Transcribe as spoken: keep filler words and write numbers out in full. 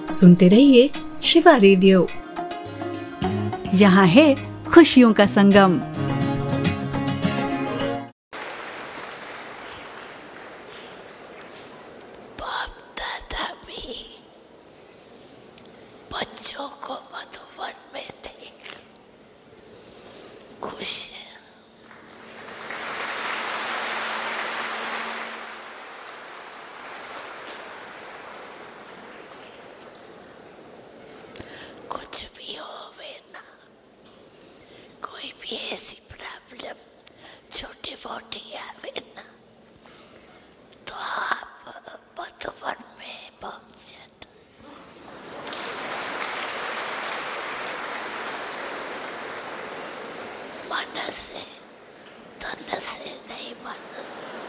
सुनते रहिए शिवा रेडियो। यहाँ है खुशियों का संगम। बाप दादा भी बच्चों को मधुवन में देख खुश है। कुछ भी होवे ना, कोई भी ऐसी प्रॉब्लम छोटी मोटी आवे